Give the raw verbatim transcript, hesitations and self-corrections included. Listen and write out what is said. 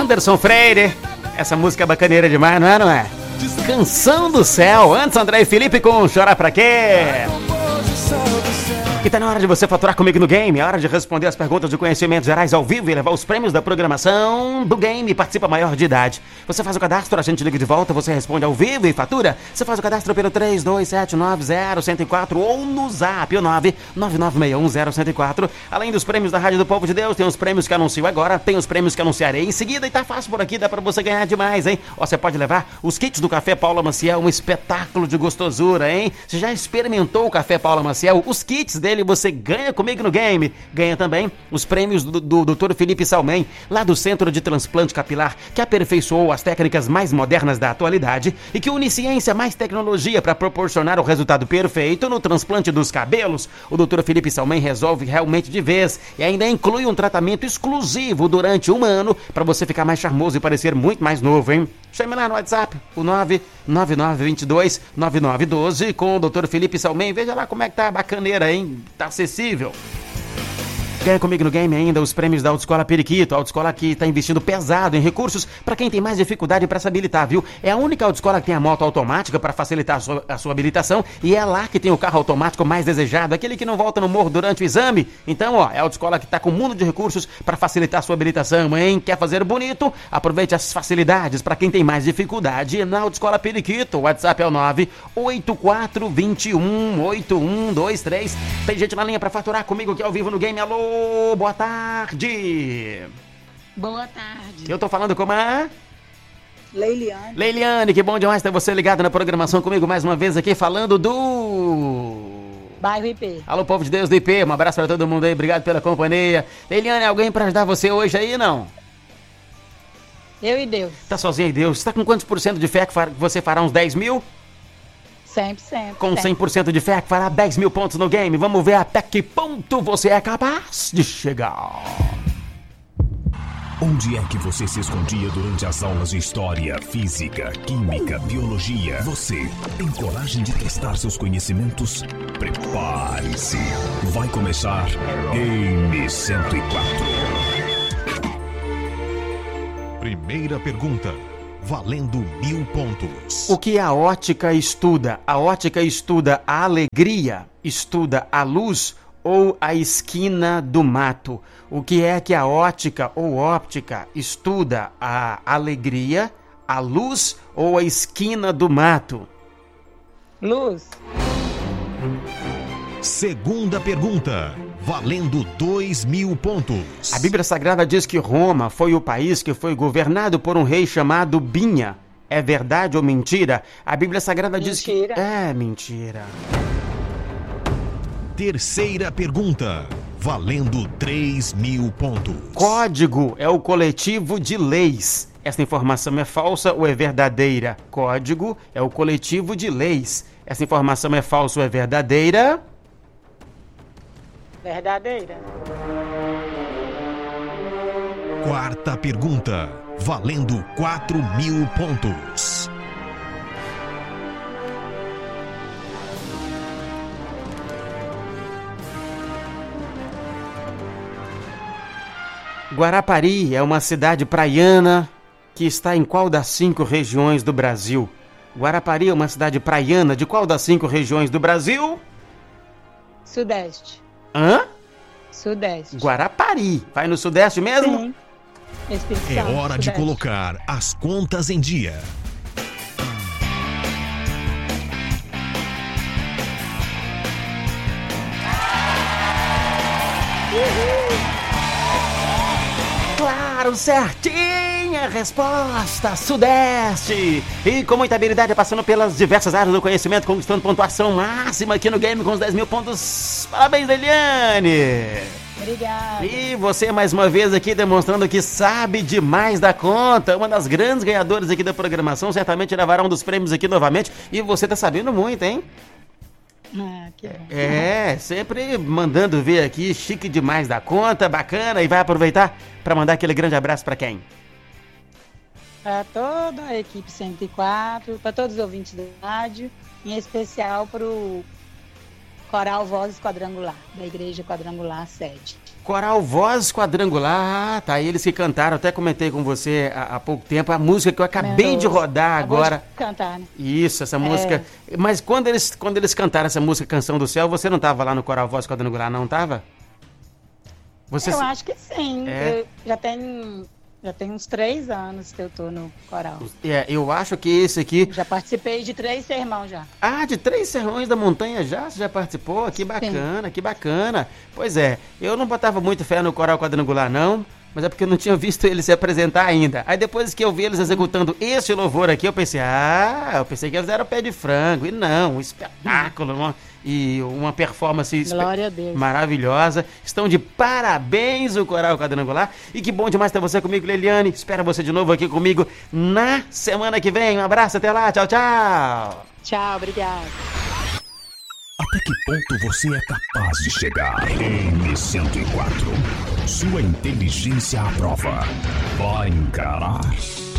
Anderson Freire. Essa música é bacaneira demais, não é, não é? Canção do Céu. Antes, André e Felipe com Chorar Pra Quê? E tá na hora de você faturar comigo no game. É hora de responder as perguntas de conhecimentos gerais ao vivo e levar os prêmios da programação do game. Participa maior de idade. Você faz o cadastro, a gente liga de volta, você responde ao vivo e fatura. Você faz o cadastro pelo três dois sete nove zero um zero quatro ou no zap o nove nove nove seis um zero um zero quatro. Além dos prêmios da Rádio do Povo de Deus, tem os prêmios que anuncio agora, tem os prêmios que anunciarei em seguida. E tá fácil por aqui, dá pra você ganhar demais, hein? Ó, você pode levar os kits do Café Paula Maciel, um espetáculo de gostosura, hein? Você já experimentou o Café Paula Maciel? Os kits dele você ganha comigo no game. Ganha também os prêmios do, do doutor Felipe Salmen, lá do Centro de Transplante Capilar, que aperfeiçoou as técnicas mais modernas da atualidade e que une ciência mais tecnologia para proporcionar o resultado perfeito no transplante dos cabelos. O doutor Felipe Salmen resolve realmente de vez e ainda inclui um tratamento exclusivo durante um ano para você ficar mais charmoso e parecer muito mais novo, hein? Chame lá no WhatsApp, o nove nove nove dois dois nove nove um dois com o doutor Felipe Salmen. Veja lá como é que tá bacaneira, hein? Tá acessível. Ganha comigo no game ainda os prêmios da Autoescola Periquito. A Autoescola que está investindo pesado em recursos para quem tem mais dificuldade para se habilitar, viu? É a única autoescola que tem a moto automática para facilitar a sua, a sua habilitação e é lá que tem o carro automático mais desejado, aquele que não volta no morro durante o exame. Então, ó, é a Autoescola que está com um mundo de recursos para facilitar a sua habilitação, hein? Quer fazer bonito? Aproveite as facilidades para quem tem mais dificuldade na Autoescola Periquito. O WhatsApp é o nove oito quatro dois um oito um dois três. Tem gente na linha para faturar comigo aqui ao vivo no game. Alô? Boa tarde. Boa tarde. Eu tô falando com a... Leiliane. Leiliane, que bom demais ter você ligado na programação comigo mais uma vez aqui falando do... Bairro I P. Alô, povo de Deus do I P, um abraço pra todo mundo aí, obrigado pela companhia. Leiliane, alguém pra ajudar você hoje aí, não? Eu e Deus. Tá sozinha e Deus. Tá com quantos por cento de fé que você fará uns dez mil? cem por cento. Com cem por cento de fé que fará dez mil pontos no game. Vamos ver até que ponto você é capaz de chegar. Onde é que você se escondia durante as aulas de História, Física, Química, Biologia? Você tem coragem de testar seus conhecimentos? Prepare-se. Vai começar Game cento e quatro. Primeira pergunta. Valendo mil pontos. O que a ótica estuda? A ótica estuda a alegria, estuda a luz ou a esquina do mato? O que é que a ótica ou óptica estuda? A alegria, a luz ou a esquina do mato? Luz. Segunda pergunta. Valendo dois mil pontos. A Bíblia Sagrada diz que Roma foi o país que foi governado por um rei chamado Binha. É verdade ou mentira? A Bíblia Sagrada Mentira. diz que... É mentira. Terceira pergunta. Valendo três mil pontos. Código é o coletivo de leis. Essa informação é falsa ou é verdadeira? Código é o coletivo de leis. Essa informação é falsa ou é verdadeira? Verdadeira. Quarta pergunta. Valendo quatro mil pontos. Guarapari é uma cidade praiana que está em qual das cinco regiões do Brasil? Guarapari é uma cidade praiana de qual das cinco regiões do Brasil? Sudeste. Hã? Sudeste. Guarapari. Vai no Sudeste mesmo? Sim. Espírito É Santo, hora de Sudeste. colocar as contas em dia. Claro, certinha resposta, Sudeste. E com muita habilidade, passando pelas diversas áreas do conhecimento, conquistando pontuação máxima aqui no game com os dez mil pontos. Parabéns, Eliane. Obrigada. E você mais uma vez aqui demonstrando que sabe demais da conta. Uma das grandes ganhadoras aqui da programação, certamente levará um dos prêmios aqui novamente. E você tá sabendo muito, hein? Ah, que bom. É, sempre mandando ver aqui, chique demais da conta, bacana. E vai aproveitar para mandar aquele grande abraço para quem? Para toda a equipe cento e quatro, para todos os ouvintes da rádio, em especial para o Coral Vozes Quadrangular, da Igreja Quadrangular Sede. Coral Voz Quadrangular, ah, tá, eles que cantaram, até comentei com você há, há pouco tempo, a música que eu acabei Mendoza. de rodar Acabou agora. De cantar, né? Isso, essa música. É. Mas quando eles, quando eles cantaram essa música Canção do Céu, você não estava lá no Coral Voz Quadrangular, não estava? Você... Eu acho que sim, é. eu já tenho... Já tem uns três anos que eu tô no coral. É, eu acho que esse aqui... Já participei de três sermão já. Ah, de três sermões da montanha já? Você já participou? Que bacana, Sim. que bacana. Pois é, eu não botava muito fé no Coral Quadrangular não, mas é porque eu não tinha visto ele se apresentar ainda. Aí depois que eu vi eles executando esse louvor aqui, eu pensei, ah, eu pensei que eles eram pé de frango. E não, um espetáculo, uma, e uma performance Glória a Deus. maravilhosa. Estão de parabéns o Coral Quadrangular. E que bom demais ter você comigo, Leliane. Espero você de novo aqui comigo na semana que vem. Um abraço, até lá, tchau, tchau. Tchau, obrigado. Até que ponto você é capaz de chegar? M cento e quatro. Sua inteligência à prova. Vai encarar